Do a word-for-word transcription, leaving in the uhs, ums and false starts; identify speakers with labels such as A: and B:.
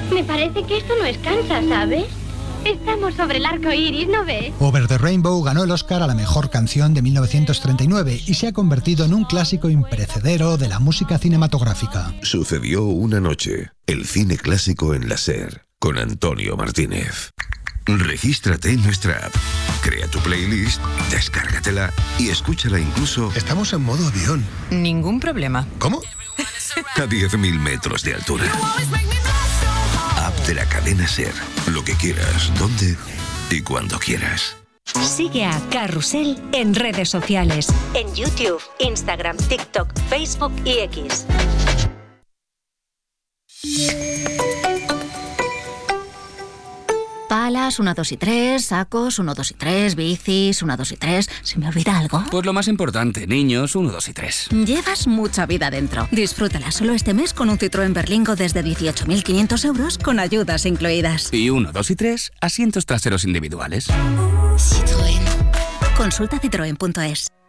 A: Me parece que esto no es Kansas, ¿sabes? Estamos sobre el arco iris, ¿no ves?
B: Over the Rainbow ganó el Oscar a la mejor canción de mil novecientos treinta y nueve y se ha convertido en un clásico imprecedero de la música cinematográfica.
C: Sucedió una noche, el cine clásico en la SER, con Antonio Martínez. Regístrate en nuestra app, crea tu playlist, descárgatela y escúchala incluso...
D: Estamos en modo avión.
E: Ningún problema.
D: ¿Cómo?
C: A diez mil metros de altura. App de la cadena SER. Lo que quieras, donde y cuando quieras.
F: Sigue a Carrusel en redes sociales. En YouTube, Instagram, TikTok, Facebook y X.
G: Palas, uno, dos y tres, sacos, uno, dos y tres, bicis, uno, dos y tres. ¿Se me olvida algo?
H: Pues lo más importante, niños, uno, dos y tres.
G: Llevas mucha vida dentro. Disfrútala solo este mes con un Citroën Berlingo desde dieciocho mil quinientos euros con ayudas incluidas.
H: Y uno, dos y tres, asientos traseros individuales.
G: Citroën. Consulta citroen punto es.